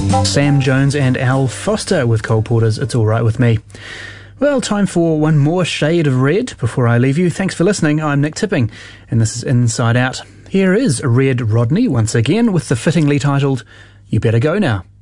Sam Jones and Al Foster with Cole Porter's It's Alright With Me. Well, time for one more shade of red before I leave you. Thanks for listening. I'm Nick Tipping, and this is Inside Out. Here is Red Rodney once again with the fittingly titled You Better Go Now.